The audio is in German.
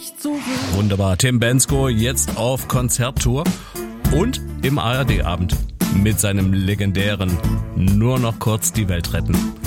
nicht so wild. Wunderbar. Tim Bendzko jetzt auf Konzerttour und im ARD-Abend mit seinem legendären Nur noch kurz die Welt retten.